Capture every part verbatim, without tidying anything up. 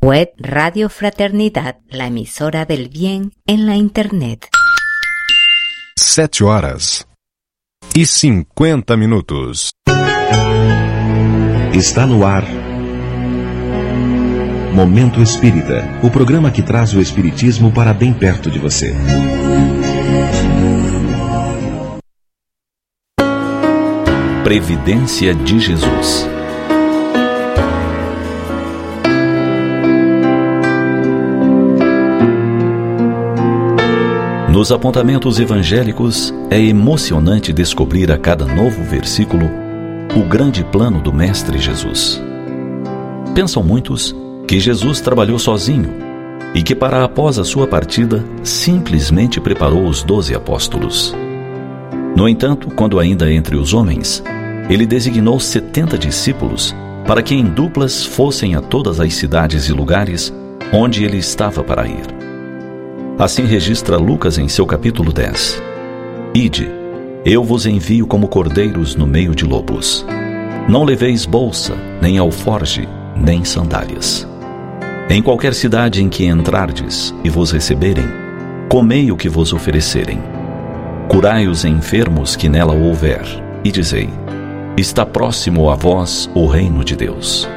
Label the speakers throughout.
Speaker 1: Web Radio Fraternidad, la emisora del bien en la Internet.
Speaker 2: Sete horas e cinquenta minutos.
Speaker 3: Está no ar Momento Espírita, o programa que traz o Espiritismo para bem perto de você.
Speaker 4: Previdência de Jesus. Nos apontamentos evangélicos, é emocionante descobrir a cada novo versículo o grande plano do Mestre Jesus. Pensam muitos que Jesus trabalhou sozinho e que, para após a sua partida, simplesmente preparou os doze apóstolos. No entanto, quando ainda entre os homens, ele designou setenta discípulos para que em duplas fossem a todas as cidades e lugares onde ele estava para ir. Assim registra Lucas em seu capítulo dez. Ide, eu vos envio como cordeiros no meio de lobos. Não leveis bolsa, nem alforge, nem sandálias. Em qualquer cidade em que entrardes e vos receberem, comei o que vos oferecerem. Curai os enfermos que nela houver, e dizei: está próximo a vós o reino de Deus.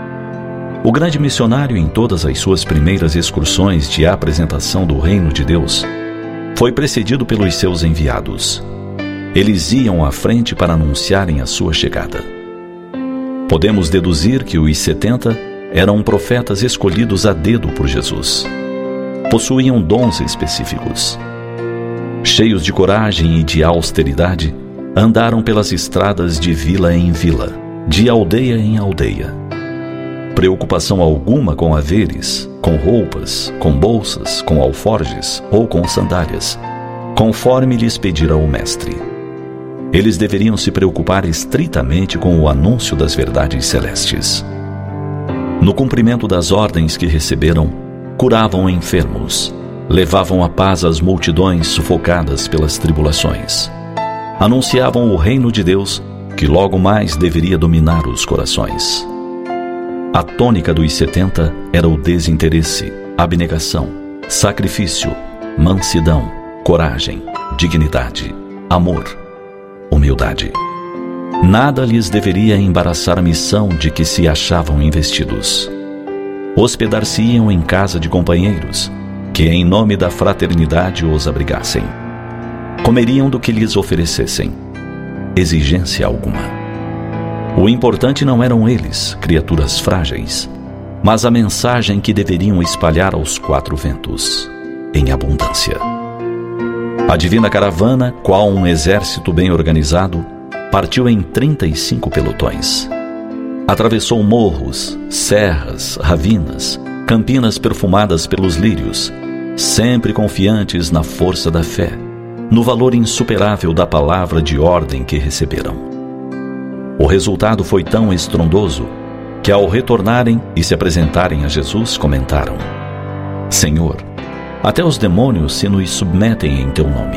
Speaker 4: O grande missionário, em todas as suas primeiras excursões de apresentação do reino de Deus, foi precedido pelos seus enviados. Eles iam à frente para anunciarem a sua chegada. Podemos deduzir que os setenta eram profetas escolhidos a dedo por Jesus. Possuíam dons específicos. Cheios de coragem e de austeridade, andaram pelas estradas de vila em vila, de aldeia em aldeia. Preocupação alguma com haveres, com roupas, com bolsas, com alforjes ou com sandálias, conforme lhes pedira o Mestre. Eles deveriam se preocupar estritamente com o anúncio das verdades celestes. No cumprimento das ordens que receberam, curavam enfermos, levavam a paz às multidões sufocadas pelas tribulações. Anunciavam o reino de Deus, que logo mais deveria dominar os corações. A tônica dos setenta era o desinteresse, abnegação, sacrifício, mansidão, coragem, dignidade, amor, humildade. Nada lhes deveria embaraçar a missão de que se achavam investidos. Hospedar-se-iam em casa de companheiros, que em nome da fraternidade os abrigassem. Comeriam do que lhes oferecessem. Exigência alguma. O importante não eram eles, criaturas frágeis, mas a mensagem que deveriam espalhar aos quatro ventos, em abundância. A divina caravana, qual um exército bem organizado, partiu em trinta e cinco pelotões. Atravessou morros, serras, ravinas, campinas perfumadas pelos lírios, sempre confiantes na força da fé, no valor insuperável da palavra de ordem que receberam. O resultado foi tão estrondoso que, ao retornarem e se apresentarem a Jesus, comentaram: Senhor, até os demônios se nos submetem em teu nome.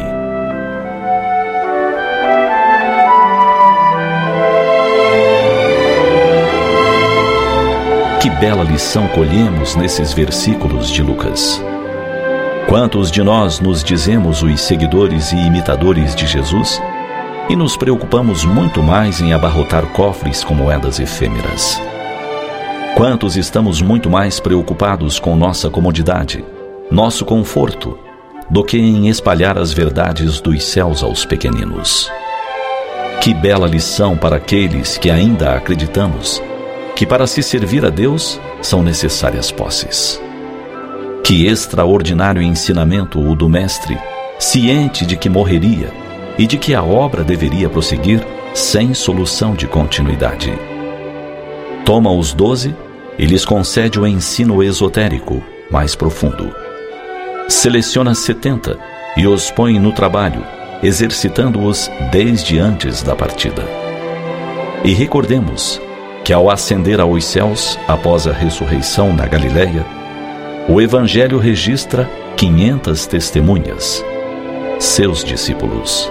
Speaker 4: Que bela lição colhemos nesses versículos de Lucas. Quantos de nós nos dizemos os seguidores e imitadores de Jesus e nos preocupamos muito mais em abarrotar cofres com moedas efêmeras? Quantos estamos muito mais preocupados com nossa comodidade, nosso conforto, do que em espalhar as verdades dos céus aos pequeninos? Que bela lição para aqueles que ainda acreditamos que para se servir a Deus são necessárias posses. Que extraordinário ensinamento o do Mestre, ciente de que morreria e de que a obra deveria prosseguir sem solução de continuidade. Toma os doze e lhes concede o ensino esotérico mais profundo. Seleciona setenta e os põe no trabalho, exercitando-os desde antes da partida. E recordemos que, ao ascender aos céus após a ressurreição na Galileia, o Evangelho registra quinhentas testemunhas, seus discípulos.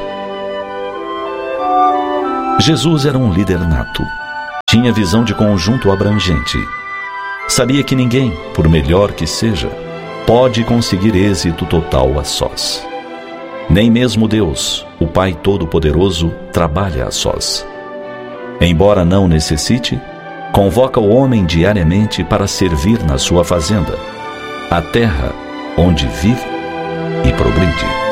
Speaker 4: Jesus era um líder nato. Tinha visão de conjunto abrangente. Sabia que ninguém, por melhor que seja, pode conseguir êxito total a sós. Nem mesmo Deus, o Pai Todo-Poderoso, trabalha a sós. Embora não necessite, convoca o homem diariamente para servir na sua fazenda, a terra onde vive e progride.